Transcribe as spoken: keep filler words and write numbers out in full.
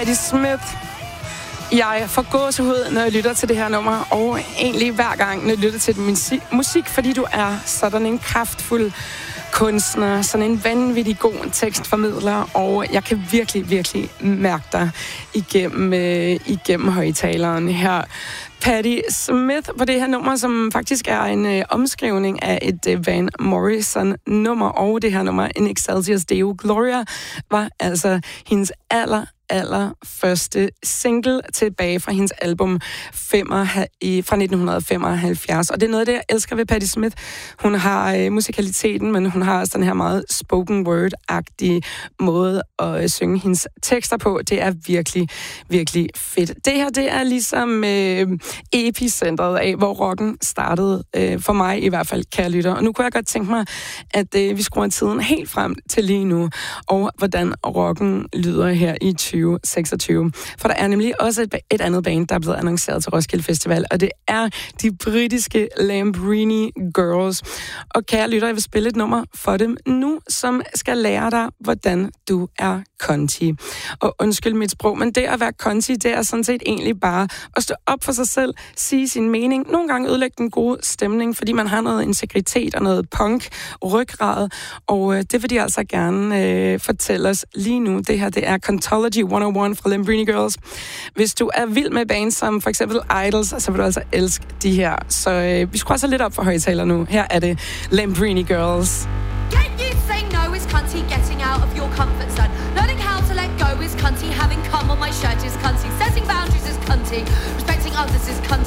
Patti Smith. Jeg får gåsehud, når jeg lytter til det her nummer, og egentlig hver gang, når jeg lytter til musik, musik fordi du er sådan en kraftfuld kunstner, sådan en vanvittig god tekstformidler, og jeg kan virkelig, virkelig mærke dig igennem, øh, igennem højtaleren her. Patti Smith på det her nummer, som faktisk er en øh, omskrivning af et øh, Van Morrison-nummer, og det her nummer, In Excelsis Deo Gloria, var altså hendes aller aller første single tilbage fra hendes album fra nitten femoghalvfjerds. Og det er noget af det, jeg elsker ved Patti Smith. Hun har øh, musikaliteten, men hun har også den her meget spoken word-agtige måde at øh, synge hendes tekster på. Det er virkelig, virkelig fedt. Det her, det er ligesom øh, epicentret af, hvor rocken startede, øh, for mig i hvert fald, kære lytter. Og nu kunne jeg godt tænke mig, at øh, vi skruer tiden helt frem til lige nu, og hvordan rocken lyder her i tyve seksogtyve. For der er nemlig også et, et andet band, der er blevet annonceret til Roskilde Festival, og det er de britiske Lambrini Girls. Og kære lytter, jeg vil spille et nummer for dem nu, som skal lære dig, hvordan du er konti. Og undskyld mit sprog, men det at være konti, det er sådan set egentlig bare at stå op for sig selv, sige sin mening, nogle gange ødelægge den gode stemning, fordi man har noget integritet og noget punk, ryggrad, og øh, det vil de altså gerne øh, fortælle os lige nu. Det her, det er Contology et nul et fra Lambrini Girls. Hvis du er vild med bands som for eksempel Idols, så vil du altså elske de her. Så øh, vi skruer så lidt op for højtaler nu. Her er det Lambrini Girls. Can you say no is cunty, getting out of your comfort zone? Learning how to let go is cunty, having cum on my shirt is cunty, setting boundaries is cunty, respecting others is cunty.